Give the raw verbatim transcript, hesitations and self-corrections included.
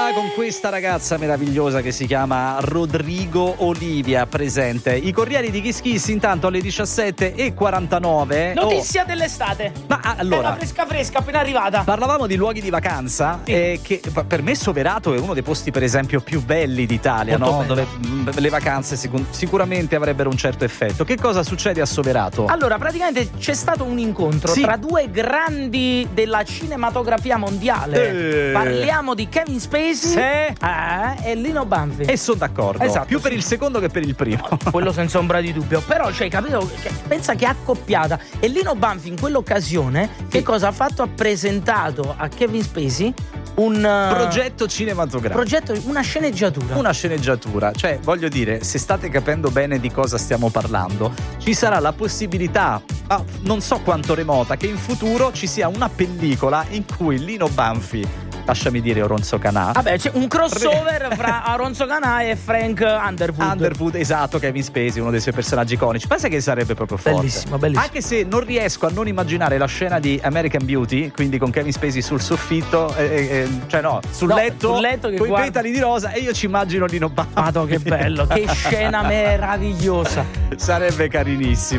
Olivia, con questa ragazza meravigliosa che si chiama Rodrigo Olivia presente. I Corrieri di Kiss Kiss intanto alle diciassette e quarantanove. Notizia oh. dell'estate. Ma allora, bella fresca fresca appena arrivata. Parlavamo di luoghi di vacanza, sì. eh, che per me Soverato è uno dei posti per esempio più belli d'Italia, molto no? Dove mh, le vacanze sic- sicuramente avrebbero un certo effetto. Che cosa succede a Soverato? Allora, praticamente c'è stato un incontro sì. tra due grandi della cinematografia mondiale. Eh. Parliamo di Kevin Spacey sì. eh, e Lino Banfi. E sono d'accordo. Esatto, più sì. per il secondo che per il primo. Quello senza ombra di dubbio. Però, cioè, capito? Che, pensa che è accoppiata. E Lino Banfi in quell'occasione sì. che cosa ha fatto? Ha presentato a Kevin Spacey un progetto cinematografico, progetto, una sceneggiatura. Una sceneggiatura, cioè voglio dire, se state capendo bene di cosa stiamo parlando, ci sarà la possibilità, ah, non so quanto remota, che in futuro ci sia una pellicola in cui Lino Banfi, lasciami dire Oronzo Canà. Vabbè, c'è un crossover fra Oronzo Canà e Frank Underwood. Underwood, esatto, Kevin Spacey, uno dei suoi personaggi iconici. Pensa che sarebbe proprio forte. Bellissimo, bellissimo. Anche se non riesco a non immaginare la scena di American Beauty, quindi con Kevin Spacey sul soffitto, eh, eh, cioè no, sul no, letto, sul letto che con guarda... i petali di rosa, e io ci immagino Lino Banfi. Madò, che bello, che scena meravigliosa. Sarebbe carinissimo.